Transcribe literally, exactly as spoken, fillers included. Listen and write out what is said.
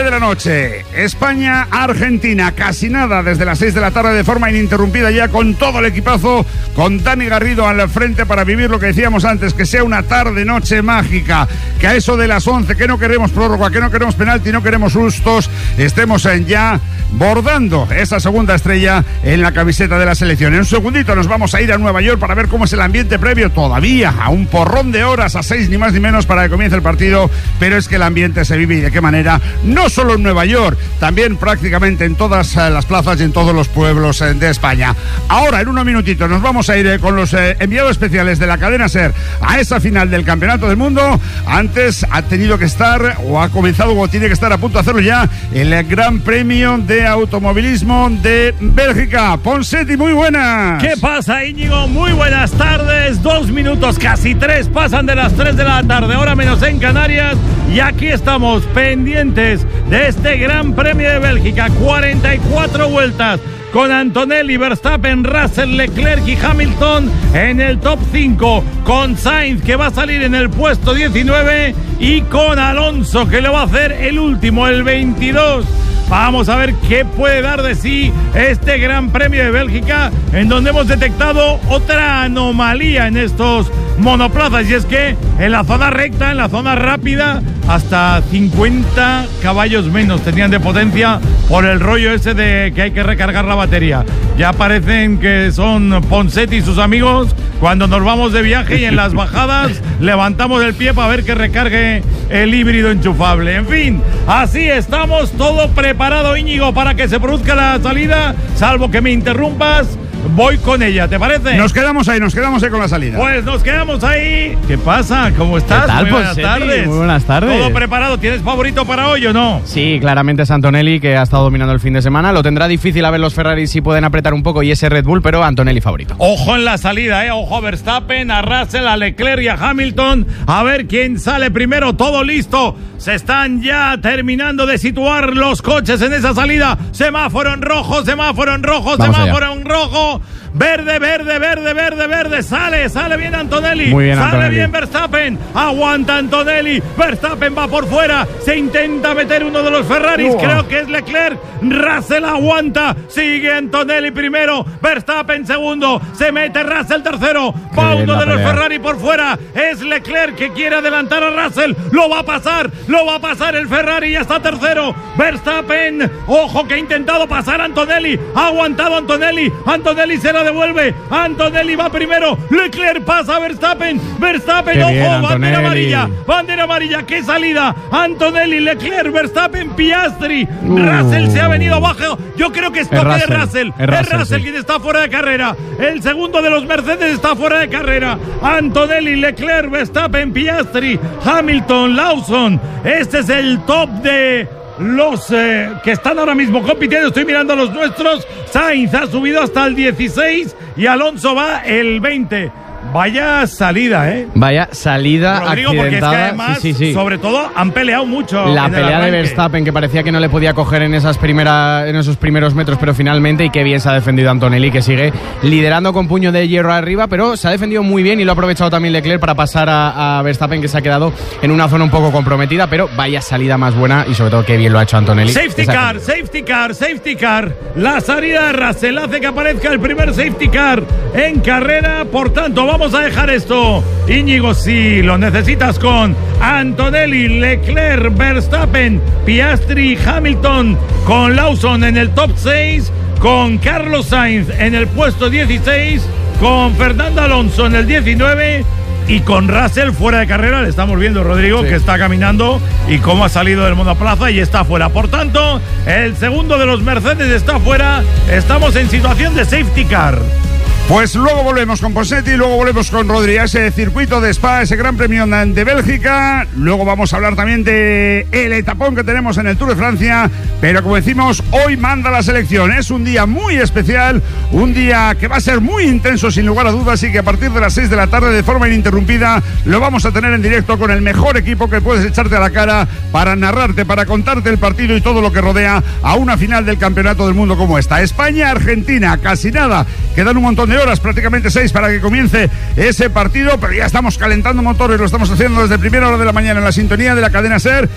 de la noche, España-Argentina, casi nada, desde las seis de la tarde de forma ininterrumpida ya con todo el equipazo, con Dani Garrido al frente para vivir lo que decíamos antes, que sea una tarde-noche mágica, que a eso de las once, que no queremos prórroga, que no queremos penalti, no queremos sustos, estemos en ya bordando esa segunda estrella en la camiseta de la selección. En un segundito nos vamos a ir a Nueva York para ver cómo es el ambiente previo, todavía a un porrón de horas, a seis ni más ni menos para que comience el partido, pero es que el ambiente se vive y de qué manera, no solo en Nueva York, también prácticamente en todas las plazas y en todos los pueblos de España. Ahora, en unos minutitos, nos vamos a ir eh, con los eh, enviados especiales de la cadena SER a esa final del Campeonato del Mundo. Antes ha tenido que estar, o ha comenzado, o tiene que estar a punto de hacerlo ya, el Gran Premio de Automovilismo de Bélgica. Ponseti, muy buenas. ¿Qué pasa, Íñigo? Muy buenas tardes. Dos minutos, casi tres, pasan de las tres de la tarde, hora menos en Canarias. Y aquí estamos pendientes de este Gran Premio de Bélgica. cuarenta y cuatro vueltas con Antonelli, Verstappen, Russell, Leclerc y Hamilton en el top cinco, con Sainz que va a salir en el puesto diecinueve y con Alonso que lo va a hacer el último, el veintidós. Vamos a ver qué puede dar de sí este Gran Premio de Bélgica, en donde hemos detectado otra anomalía en estos monoplazas, y es que en la zona recta, en la zona rápida, hasta cincuenta caballos menos tenían de potencia por el rollo ese de que hay que recargar la batería. Ya parecen que son Ponseti y sus amigos cuando nos vamos de viaje y en las bajadas levantamos el pie para ver que recargue el híbrido enchufable. En fin, así estamos, todo preparado, Íñigo, para que se produzca la salida, salvo que me interrumpas. Voy con ella, ¿te parece? Nos quedamos ahí, nos quedamos ahí con la salida. Pues nos quedamos ahí. ¿Qué pasa? ¿Cómo estás? ¿Qué tal, Muy buenas Ponseti? tardes. Muy buenas tardes. ¿Todo preparado? ¿Tienes favorito para hoy o no? Sí, claramente es Antonelli, que ha estado dominando el fin de semana. Lo tendrá difícil a ver los Ferraris si pueden apretar un poco y ese Red Bull, pero Antonelli favorito. Ojo en la salida, ¿eh? Ojo a Verstappen, a Russell, a Leclerc y a Hamilton. A ver quién sale primero. Todo listo. Se están ya terminando de situar los coches en esa salida. Semáforo en rojo, semáforo en rojo, Vamos semáforo allá. en rojo. Verde, verde, verde, verde, verde. Sale, sale bien Antonelli. Muy bien, sale Antonelli. bien Verstappen. Aguanta Antonelli. Verstappen va por fuera. Se intenta meter uno de los Ferraris. Uh. Creo que es Leclerc. Russell aguanta. Sigue Antonelli primero. Verstappen segundo. Se mete Russell tercero. Qué Va bien uno la de los pelea. Ferrari por fuera. Es Leclerc que quiere adelantar a Russell. Lo va a pasar. Lo va a pasar el Ferrari. Ya está tercero. Verstappen. Ojo que ha intentado pasar a Antonelli. Ha aguantado Antonelli. Antonelli se la devuelve. Antonelli va primero. Leclerc pasa a Verstappen. Verstappen, Qué ojo, bien, bandera Antonelli. amarilla. Bandera amarilla, qué salida. Antonelli, Leclerc, Verstappen, Piastri. Uh. Russell se ha venido abajo. Yo creo que es toque Russell, de Russell. es Russell, Russell sí. quien está fuera de carrera. El segundo de los Mercedes está fuera de carrera. Antonelli, Leclerc, Verstappen, Piastri, Hamilton, Lawson. Este es el top de los eh, que están ahora mismo compitiendo. Estoy mirando a los nuestros. Sainz ha subido hasta el dieciséis y Alonso va el veinte. Vaya salida, ¿eh? Vaya salida Rodrigo, porque es que accidentada. además, sí, sí, sí. sobre todo, han peleado mucho. La en el pelea de arranque. Verstappen, que parecía que no le podía coger en esas primeras, en esos primeros metros, pero finalmente, y qué bien se ha defendido Antonelli, que sigue liderando con puño de hierro arriba, pero se ha defendido muy bien y lo ha aprovechado también Leclerc para pasar a, a Verstappen, que se ha quedado en una zona un poco comprometida, pero vaya salida más buena y sobre todo qué bien lo ha hecho Antonelli. Safety Esa- car, safety car, safety car. La salida de Russell hace que aparezca el primer safety car en carrera. Por tanto, vamos a dejar esto, Íñigo, si lo necesitas, con Antonelli, Leclerc, Verstappen, Piastri, Hamilton, con Lawson en el top seis, con Carlos Sainz en el puesto dieciséis, con Fernando Alonso en el diecinueve y con Russell fuera de carrera. Le estamos viendo, Rodrigo, Sí. que está caminando y cómo ha salido del monoplaza y está fuera. Por tanto, el segundo de los Mercedes está fuera. Estamos en situación de safety car. Pues luego volvemos con Ponseti, luego volvemos con Rodri, ese circuito de Spa, ese Gran Premio de Bélgica. Luego vamos a hablar también de el etapón que tenemos en el Tour de Francia. Pero como decimos, hoy manda la selección. Es un día muy especial, un día que va a ser muy intenso sin lugar a dudas, y que a partir de las seis de la tarde, de forma ininterrumpida, lo vamos a tener en directo con el mejor equipo que puedes echarte a la cara para narrarte, para contarte el partido y todo lo que rodea a una final del Campeonato del Mundo como esta. España-Argentina, casi nada, quedan un montón de horas, prácticamente seis, para que comience ese partido, pero ya estamos calentando motores, lo estamos haciendo desde primera hora de la mañana en la sintonía de la cadena SER.